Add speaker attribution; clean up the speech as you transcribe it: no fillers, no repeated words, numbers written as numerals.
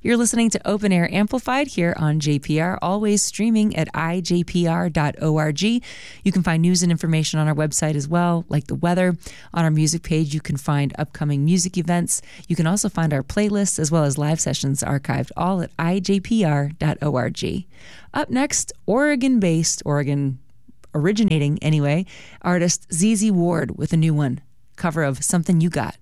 Speaker 1: You're listening to Open Air Amplified here on JPR, always streaming at ijpr.org. You can find news and information on our website as well, like the weather. On our music page, you can find upcoming music events. You can also find our playlists as well as live sessions archived, all at ijpr.org. Up next, Oregon originating anyway, artist ZZ Ward with a new one, cover of Something You Got.